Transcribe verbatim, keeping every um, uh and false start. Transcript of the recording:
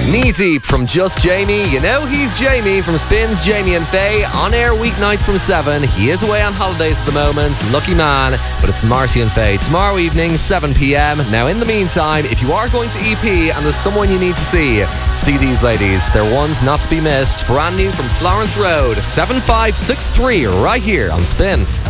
Knee Deep from Just Jamie. You know he's Jamie from Spins, Jamie and Faye. On air weeknights from seven. He is away on holidays at the moment. Lucky man. But it's Marcy and Faye tomorrow evening, seven p.m. Now in the meantime, if you are going to E P and there's someone you need to see, see these ladies. They're ones not to be missed. Brand new from Florence Road. seven five six three right here on Spin.